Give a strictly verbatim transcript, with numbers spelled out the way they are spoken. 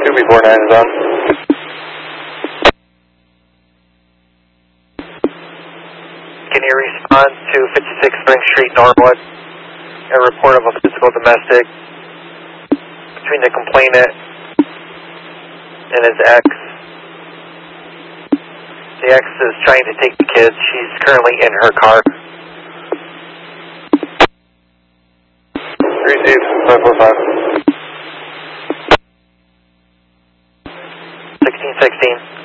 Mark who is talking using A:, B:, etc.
A: two before nine is on.
B: Can you respond to fifty-six Spring Street, Norwood, a report of a physical domestic between the complainant and his ex? The ex is trying to take the kids. She's currently in her car.
A: Receive, five four five.
B: sixteen sixteen.